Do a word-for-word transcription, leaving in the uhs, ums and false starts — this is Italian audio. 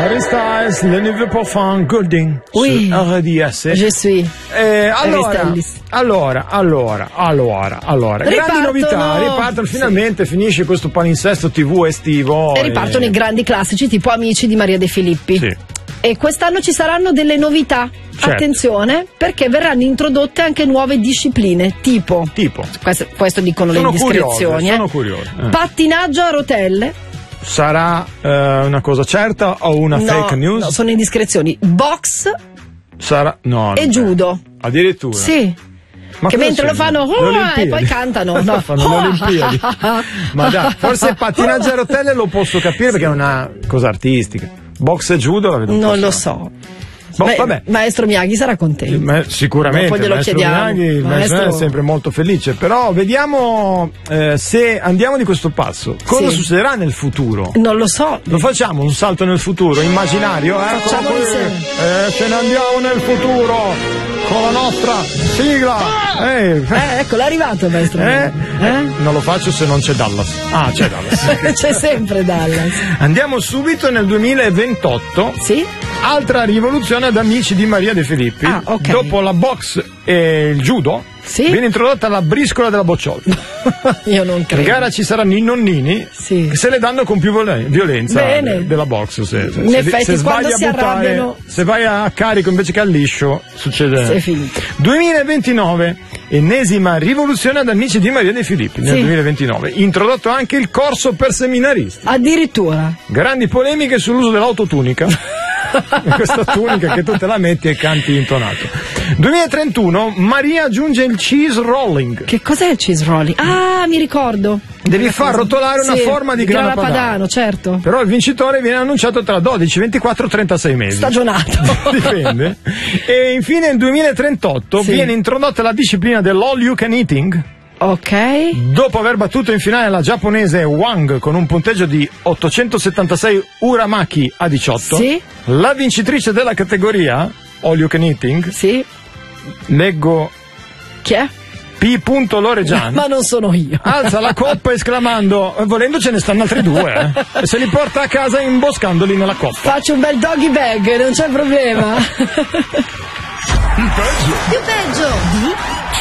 Harry Styles, le nouveau parfum Golding Oui. su R D S. Je suis. Eh, allora, Styles. allora, allora, allora, allora, grandi Ripartono. novità, ripartono finalmente, finisce questo palinsesto tivù estivo. E ripartono i grandi classici tipo Amici di Maria De Filippi. Sì. E quest'anno ci saranno delle novità. Certo. Attenzione, perché verranno introdotte anche nuove discipline, tipo, Tipo, questo, questo dicono sono le indiscrezioni, curioso, eh. sono curioso. Eh. Pattinaggio a rotelle. Sarà eh, una cosa certa o una No, fake news? no, sono indiscrezioni. Box Sarà no. e no. judo. Addirittura. Sì. Ma Che cosa mentre lo c'è? fanno Le "Oh", Olimpiadi? e poi cantano, no. Fanno le Olimpiadi. Ma dai, forse pattinaggio a rotelle lo posso capire perché è una cosa artistica. Box e judo la vedo un po' Non lo strana. so. Boh, Ma- vabbè. Maestro Miyagi sarà contento. Ma sicuramente Dopo il glielo maestro chiediamo. Miyagi, il maestro Maestro- è sempre molto felice, però vediamo eh, se andiamo di questo passo cosa Sì. succederà nel futuro. Non lo so. Lo facciamo un salto nel futuro immaginario, eh? Facciamo Come- insieme. eh, ce ne andiamo nel futuro con la nostra sigla. Eh, Eh, ecco, l'è arrivato il maestro eh? Miyagi. Eh? Non lo faccio se non c'è Dallas. Ah, c'è Dallas. C'è sempre Dallas. Andiamo subito nel duemilaventotto. Sì? Altra rivoluzione ad Amici di Maria De Filippi. Ah, ok. Dopo la box e il judo, Sì? viene introdotta la briscola della bocciola. Io non In credo. gara ci saranno i nonnini Sì. che se le danno con più violen- violenza Bene. de- della box. Se, se, In se- effetti, se sbagli quando a si buttare, arrabbiano- se vai a carico invece che al liscio, succede. Sei finito. duemilaventinove, ennesima rivoluzione ad Amici di Maria De Filippi. Nel Sì. duemilaventinove, introdotto anche il corso per seminaristi. Addirittura. Grandi polemiche sull'uso dell'autotunica. Questa tunica che tu te la metti e canti intonato. duemilatrentuno, Maria aggiunge il cheese rolling. Che cos'è il cheese rolling? Ah, mi ricordo. Devi far rotolare una Sì, forma di grana grana padano. padano, certo. Però il vincitore viene annunciato tra dodici, ventiquattro e trentasei mesi. Stagionato. Dipende. E infine nel duemilatrentotto Sì. viene introdotta la disciplina dell'all you can eating. Ok. Dopo aver battuto in finale la giapponese Wang con un punteggio di ottocentosettantasei uramaki a diciotto, Sì. la vincitrice della categoria all you can eating, Sì. leggo Chi è? P. Loregiani, Ma non sono io. alza la coppa esclamando volendo ce ne stanno altri due eh, e se li porta a casa imboscandoli nella coppa. Faccio un bel doggy bag, non c'è problema. Il peggio Più peggio di